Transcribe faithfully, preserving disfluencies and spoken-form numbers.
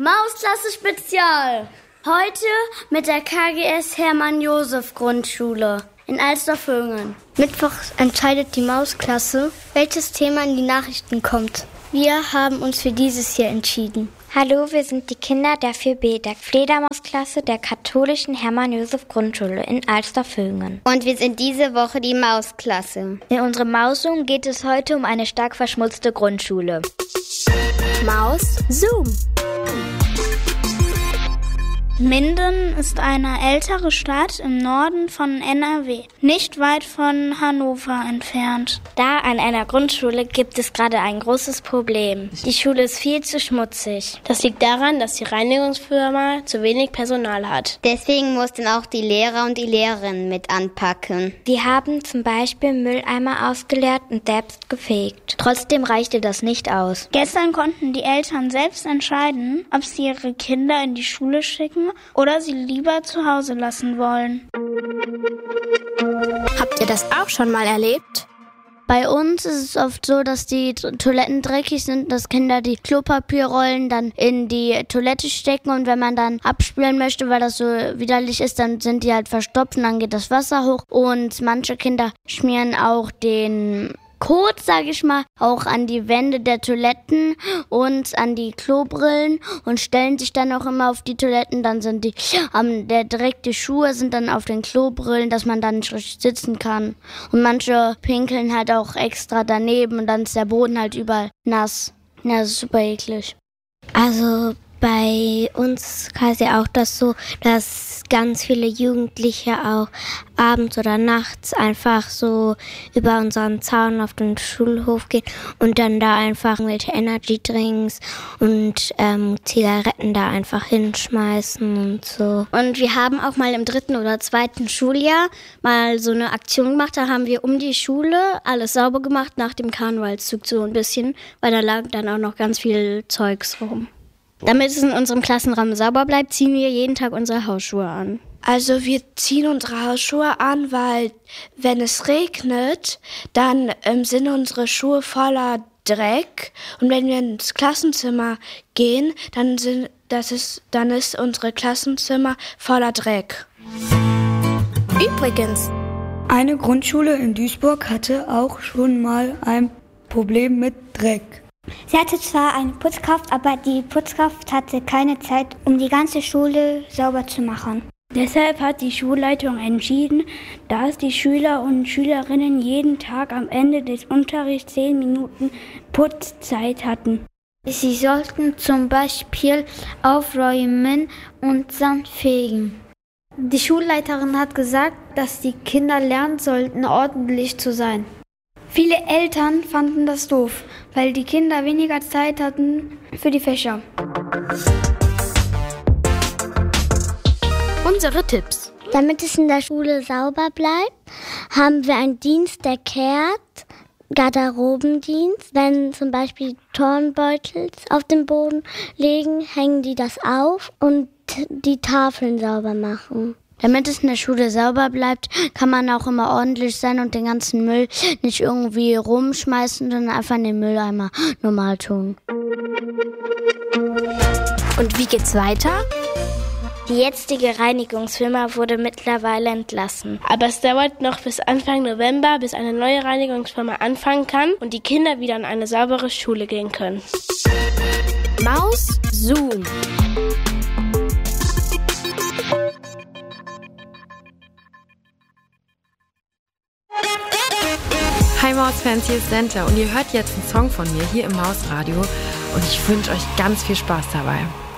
Mausklasse Spezial. Heute mit der K G S Hermann-Josef-Grundschule in Alstervöhringen. Mittwochs entscheidet die Mausklasse, welches Thema in die Nachrichten kommt. Wir haben uns für dieses hier entschieden. Hallo, wir sind die Kinder der vier B, der Fledermausklasse der katholischen Hermann-Josef-Grundschule in Alstervöhringen. Und wir sind diese Woche die Mausklasse. In unserem Mauszoom geht es heute um eine stark verschmutzte Grundschule. Maus Zoom. Minden ist eine ältere Stadt im Norden von N R W, nicht weit von Hannover entfernt. Da an einer Grundschule gibt es gerade ein großes Problem. Die Schule ist viel zu schmutzig. Das liegt daran, dass die Reinigungsfirma zu wenig Personal hat. Deswegen mussten auch die Lehrer und die Lehrerinnen mit anpacken. Die haben zum Beispiel Mülleimer ausgeleert und selbst gefegt. Trotzdem reichte das nicht aus. Gestern konnten die Eltern selbst entscheiden, ob sie ihre Kinder in die Schule schicken oder sie lieber zu Hause lassen wollen. Habt ihr das auch schon mal erlebt? Bei uns ist es oft so, dass die Toiletten dreckig sind, dass Kinder die Klopapierrollen dann in die Toilette stecken und wenn man dann abspülen möchte, weil das so widerlich ist, dann sind die halt verstopft und dann geht das Wasser hoch und manche Kinder schmieren auch den Kot, sag ich mal, auch an die Wände der Toiletten und an die Klobrillen und stellen sich dann auch immer auf die Toiletten. Dann sind die, ähm, der direkte Schuhe sind dann auf den Klobrillen, dass man dann nicht richtig sitzen kann. Und manche pinkeln halt auch extra daneben und dann ist der Boden halt überall nass. Ja, das ist super eklig. Also bei uns quasi auch das so, dass ganz viele Jugendliche auch abends oder nachts einfach so über unseren Zaun auf den Schulhof gehen und dann da einfach irgendwelche Energy-Drinks und ähm, Zigaretten da einfach hinschmeißen und so. Und wir haben auch mal im dritten oder zweiten Schuljahr mal so eine Aktion gemacht, da haben wir um die Schule alles sauber gemacht nach dem Karnevalszug so ein bisschen, weil da lag dann auch noch ganz viel Zeugs rum. Damit es in unserem Klassenraum sauber bleibt, ziehen wir jeden Tag unsere Hausschuhe an. Also wir ziehen unsere Hausschuhe an, weil wenn es regnet, dann ähm, sind unsere Schuhe voller Dreck. Und wenn wir ins Klassenzimmer gehen, dann, sind, das ist, dann ist unsere Klassenzimmer voller Dreck. Übrigens, eine Grundschule in Duisburg hatte auch schon mal ein Problem mit Dreck. Sie hatte zwar eine Putzkraft, aber die Putzkraft hatte keine Zeit, um die ganze Schule sauber zu machen. Deshalb hat die Schulleitung entschieden, dass die Schüler und Schülerinnen jeden Tag am Ende des Unterrichts zehn Minuten Putzzeit hatten. Sie sollten zum Beispiel aufräumen und Sand fegen. Die Schulleiterin hat gesagt, dass die Kinder lernen sollten, ordentlich zu sein. Viele Eltern fanden das doof, weil die Kinder weniger Zeit hatten für die Fächer. Unsere Tipps. Damit es in der Schule sauber bleibt, haben wir einen Dienst, der kehrt, Garderobendienst. Wenn zum Beispiel Turnbeutel auf dem Boden liegen, hängen die das auf und die Tafeln sauber machen. Damit es in der Schule sauber bleibt, kann man auch immer ordentlich sein und den ganzen Müll nicht irgendwie rumschmeißen, sondern einfach in den Mülleimer normal tun. Und wie geht's weiter? Die jetzige Reinigungsfirma wurde mittlerweile entlassen. Aber es dauert noch bis Anfang November, bis eine neue Reinigungsfirma anfangen kann und die Kinder wieder in eine saubere Schule gehen können. Maus Zoom. Hi Mausfans, hier ist Senta und ihr hört jetzt einen Song von mir hier im Mausradio und ich wünsche euch ganz viel Spaß dabei.